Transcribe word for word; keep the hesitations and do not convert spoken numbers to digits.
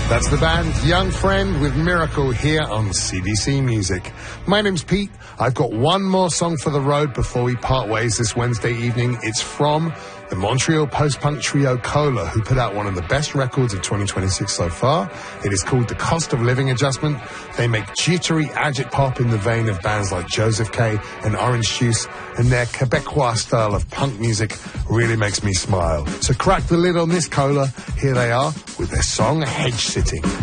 That's the band Young Friend with Miracle here on C B C Music. My name's Pete. I've got one more song for the road before we part ways this Wednesday evening. It's from the Montreal post-punk trio Cola, who put out one of the best records of twenty twenty-six so far. It is called The Cost of Living Adjustment. They make jittery agit pop in the vein of bands like Joseph K and Orange Juice, and their Quebecois style of punk music really makes me smile. So crack the lid on this, Cola. Here they are with their song Hedge Sitting.